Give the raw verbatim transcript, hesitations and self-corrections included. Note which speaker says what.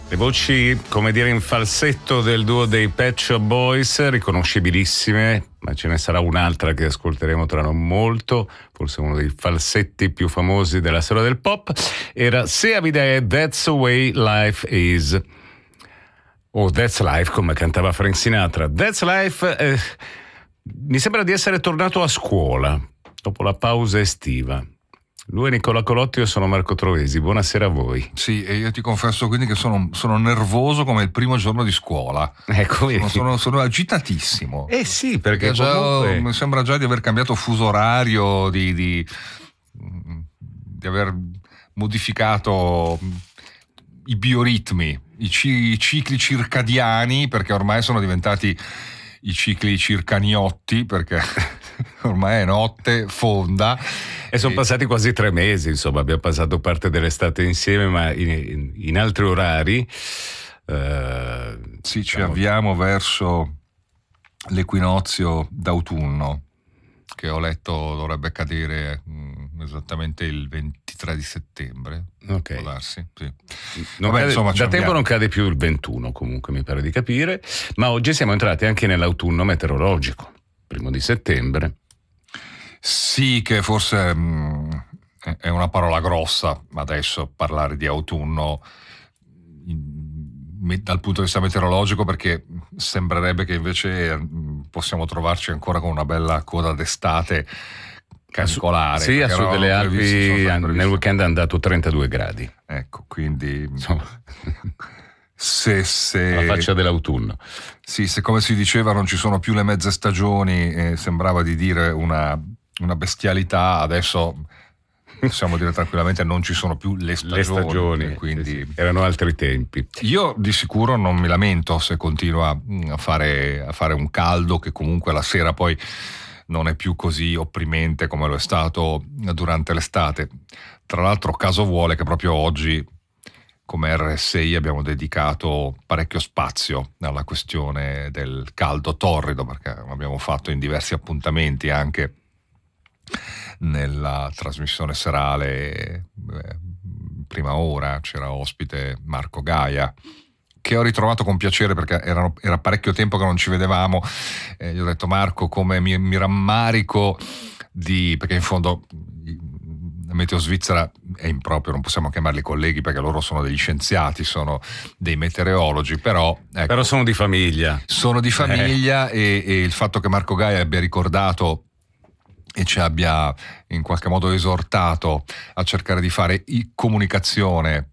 Speaker 1: Le voci, come dire, in falsetto del duo dei Pet Shop Boys, riconoscibilissime, ma ce ne sarà un'altra che ascolteremo tra non molto, forse uno dei falsetti più famosi della storia del pop, era Se a vida è That's the Way Life Is. Oh, That's Life, come cantava Frank Sinatra. That's Life, eh, mi sembra di essere tornato a scuola, dopo la pausa estiva. Lui è Nicola Colotti, io sono Marco Trovesi, buonasera a voi.
Speaker 2: Sì, e io ti confesso quindi che sono, sono nervoso come il primo giorno di scuola.
Speaker 1: Ecco,
Speaker 2: sono, sono, sono agitatissimo.
Speaker 1: Eh sì, perché,
Speaker 2: perché
Speaker 1: comunque...
Speaker 2: già, mi sembra già di aver cambiato fuso orario, di, di, di aver modificato i bioritmi, i, ci, i cicli circadiani, perché ormai sono diventati i cicli circaniotti, perché ormai è notte, fonda.
Speaker 1: E sono passati quasi tre mesi, insomma, abbiamo passato parte dell'estate insieme, ma in, in, in altri orari. Eh,
Speaker 2: sì, ci
Speaker 1: diciamo...
Speaker 2: avviamo verso l'equinozio d'autunno, che ho letto dovrebbe cadere mh, esattamente il ventitré di settembre.
Speaker 1: Ok.
Speaker 2: Può darsi, sì.
Speaker 1: Non
Speaker 2: Vabbè,
Speaker 1: cade,
Speaker 2: insomma,
Speaker 1: da tempo
Speaker 2: abbiamo.
Speaker 1: non cade più il ventuno, comunque mi pare di capire, ma oggi siamo entrati anche nell'autunno meteorologico, primo di settembre.
Speaker 2: Sì, che forse mh, è una parola grossa adesso parlare di autunno in, dal punto di vista meteorologico, perché sembrerebbe che invece mh, possiamo trovarci ancora con una bella coda d'estate canicolare.
Speaker 1: Sì, a sud delle Alpi nel weekend è andato trentadue gradi.
Speaker 2: Ecco, quindi insomma, se, se
Speaker 1: la faccia dell'autunno.
Speaker 2: Sì, se come si diceva non ci sono più le mezze stagioni, eh, sembrava di dire una una bestialità, adesso possiamo dire tranquillamente non ci sono più le stagioni,
Speaker 1: le stagioni
Speaker 2: quindi
Speaker 1: sì, sì. Erano altri tempi.
Speaker 2: Io di sicuro non mi lamento se continua a fare, a fare un caldo che comunque la sera poi non è più così opprimente come lo è stato durante l'estate. Tra l'altro caso vuole che proprio oggi come R S I abbiamo dedicato parecchio spazio alla questione del caldo torrido, perché abbiamo fatto in diversi appuntamenti anche nella trasmissione serale, eh, prima ora c'era ospite Marco Gaia, che ho ritrovato con piacere perché erano, era parecchio tempo che non ci vedevamo. Eh, gli ho detto: Marco, come mi, mi rammarico di, perché in fondo la Meteo Svizzera è improprio, non possiamo chiamarli colleghi perché loro sono degli scienziati, sono dei meteorologi, però ecco,
Speaker 1: però sono di famiglia
Speaker 2: sono di famiglia eh. e, e il fatto che Marco Gaia abbia ricordato e ci abbia in qualche modo esortato a cercare di fare comunicazione